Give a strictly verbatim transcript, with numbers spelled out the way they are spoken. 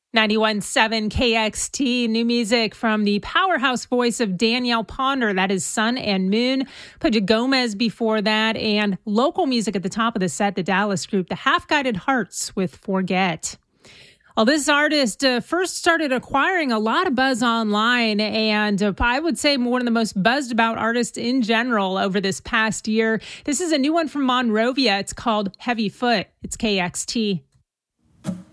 ninety-one point seven K X T, new music from the powerhouse voice of Danielle Ponder. That is Sun and Moon. Pooja Gomez before that, and local music at the top of the set, the Dallas group, the Half-Guided Hearts with Forget. Well, this artist uh, first started acquiring a lot of buzz online, and uh, I would say one of the most buzzed about artists in general over this past year. This is a new one from Monrovia. It's called Heavy Foot. It's K X T.